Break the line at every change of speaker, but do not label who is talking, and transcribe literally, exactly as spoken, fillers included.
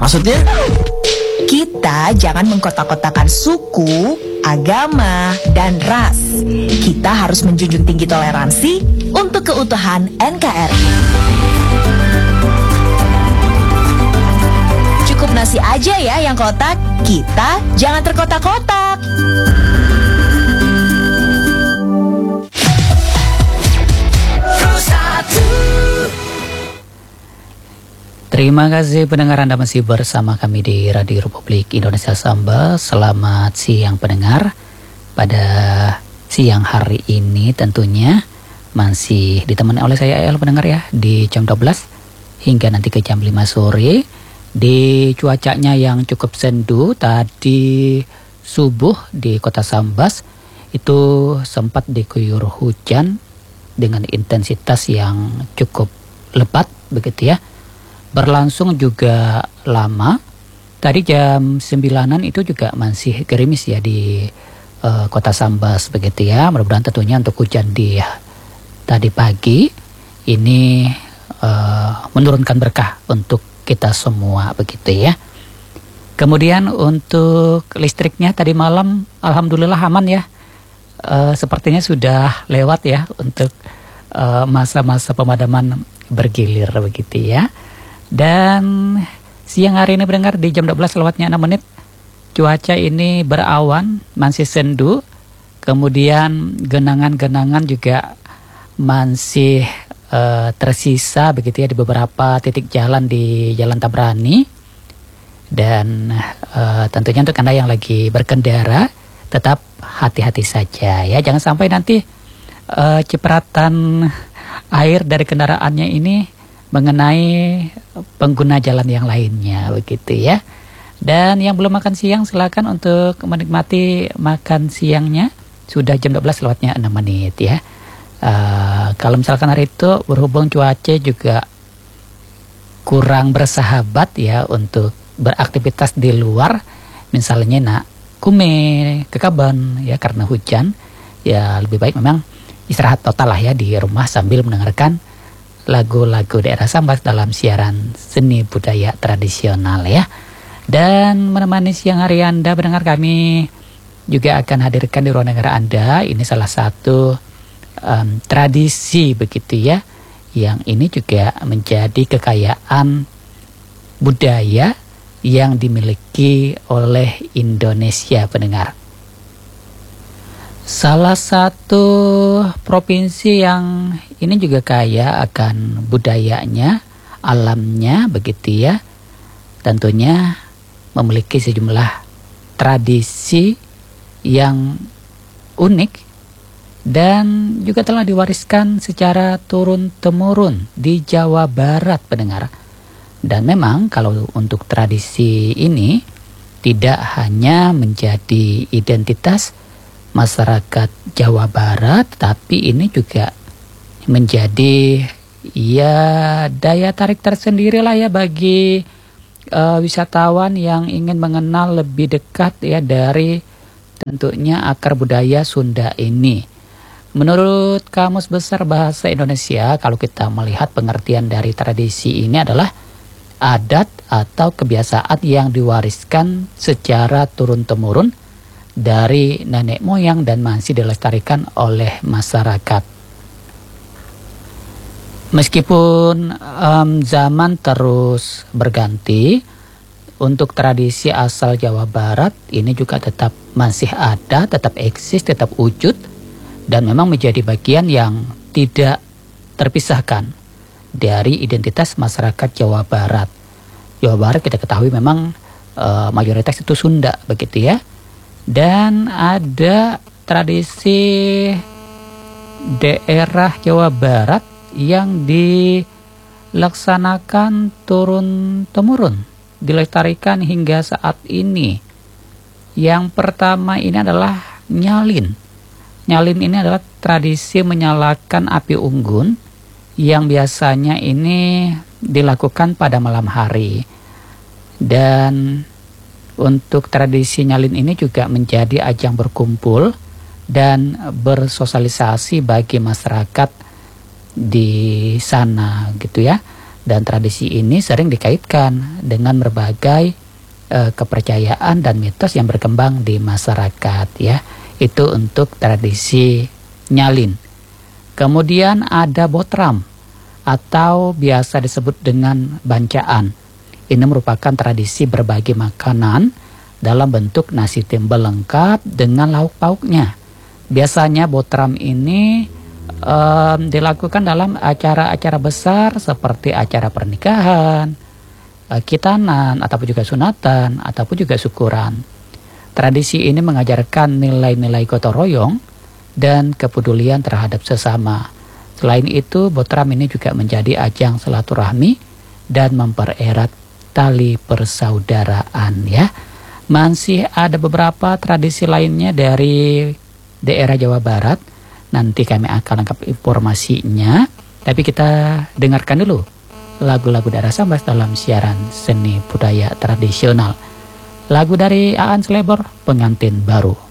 Maksudnya?
Kita jangan mengkotak-kotakan suku, agama, dan ras. Kita harus menjunjung tinggi toleransi untuk keutuhan N K R I. Cukup nasi aja ya yang kotak, kita jangan terkotak-kotak.
Terima kasih pendengar, Anda masih bersama kami di Radio Republik Indonesia Samba. Selamat siang pendengar. Pada siang hari ini tentunya masih ditemani oleh saya El pendengar ya, di jam dua belas hingga nanti ke jam lima sore. Di cuacanya yang cukup sendu, tadi subuh di kota Sambas itu sempat diguyur hujan dengan intensitas yang cukup lebat begitu ya. Berlangsung juga lama. Tadi jam sembilanan itu juga masih gerimis ya di uh, kota Sambas begitu ya. Mudah-mudahan tentunya untuk hujan di tadi pagi ini uh, menurunkan berkah untuk kita semua begitu ya. Kemudian untuk listriknya tadi malam alhamdulillah aman ya. Uh, sepertinya sudah lewat ya untuk uh, masa-masa pemadaman bergilir begitu ya. Dan siang hari ini pendengar di jam dua belas lewatnya enam menit, cuaca ini berawan, masih sendu. Kemudian genangan-genangan juga masih uh, tersisa begitu ya di beberapa titik jalan di Jalan Tabrani. Dan uh, tentunya untuk Anda yang lagi berkendara tetap hati-hati saja ya. Jangan sampai nanti uh, cipratan air dari kendaraannya ini mengenai pengguna jalan yang lainnya begitu ya. Dan yang belum makan siang silakan untuk menikmati makan siangnya. Sudah jam dua belas lewatnya enam menit ya. Uh, kalau misalkan hari itu berhubung cuaca juga kurang bersahabat ya untuk beraktivitas di luar, misalnya nak kume ke kebun ya karena hujan, ya lebih baik memang istirahat total lah ya di rumah sambil mendengarkan lagu-lagu daerah Sambas dalam siaran seni budaya tradisional ya. Dan menemani siang hari Anda pendengar, kami juga akan hadirkan di ruang negara Anda. Ini salah satu um, tradisi begitu ya, yang ini juga menjadi kekayaan budaya yang dimiliki oleh Indonesia pendengar. Salah satu provinsi yang ini juga kaya akan budayanya, alamnya begitu ya. Tentunya memiliki sejumlah tradisi yang unik dan juga telah diwariskan secara turun-temurun di Jawa Barat pendengar. Dan memang kalau untuk tradisi ini tidak hanya menjadi identitas masyarakat Jawa Barat, tapi ini juga menjadi ya daya tarik tersendiri lah ya bagi uh, wisatawan yang ingin mengenal lebih dekat ya dari tentunya akar budaya Sunda ini. Menurut Kamus Besar Bahasa Indonesia, kalau kita melihat pengertian dari tradisi ini adalah adat atau kebiasaan yang diwariskan secara turun-temurun dari nenek moyang dan masih dilestarikan oleh masyarakat. Meskipun um, zaman terus berganti, untuk tradisi asal Jawa Barat ini juga tetap masih ada, tetap eksis, tetap wujud, dan memang menjadi bagian yang tidak terpisahkan dari identitas masyarakat Jawa Barat. Jawa Barat kita ketahui memang uh, mayoritas itu Sunda begitu ya. Dan ada tradisi daerah Jawa Barat yang dilaksanakan turun-temurun, dilestarikan hingga saat ini. Yang pertama ini adalah nyalin. Nyalin ini adalah tradisi menyalakan api unggun yang biasanya ini dilakukan pada malam hari. Dan untuk tradisi nyalin ini juga menjadi ajang berkumpul dan bersosialisasi bagi masyarakat di sana gitu ya. Dan tradisi ini sering dikaitkan dengan berbagai uh, kepercayaan dan mitos yang berkembang di masyarakat ya. Itu untuk tradisi nyalin. Kemudian ada botram atau biasa disebut dengan bancaan. Ini merupakan tradisi berbagi makanan dalam bentuk nasi timbel lengkap dengan lauk pauknya. Biasanya botram ini um, dilakukan dalam acara-acara besar seperti acara pernikahan, uh, khitanan, ataupun juga sunatan, ataupun juga syukuran. Tradisi ini mengajarkan nilai-nilai gotong royong dan kepedulian terhadap sesama. Selain itu, botram ini juga menjadi ajang silaturahmi dan mempererat tali persaudaraan ya. Masih ada beberapa tradisi lainnya dari daerah Jawa Barat. Nanti kami akan lengkap informasinya. Tapi kita dengarkan dulu lagu-lagu daerah Sambas dalam siaran seni budaya tradisional. Lagu dari Aan Slebor, Pengantin Baru.